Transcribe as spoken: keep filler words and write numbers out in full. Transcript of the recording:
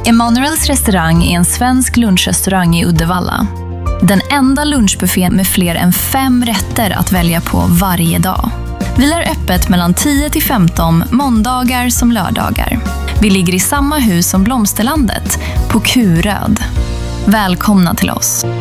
Emanuels restaurang är en svensk lunchrestaurang i Uddevalla. Den enda lunchbuffén med fler än fem rätter att välja på varje dag. Vi är öppet mellan tio till femton måndagar som lördagar. Vi ligger i samma hus som Blomsterlandet på Kuröd. Välkomna till oss!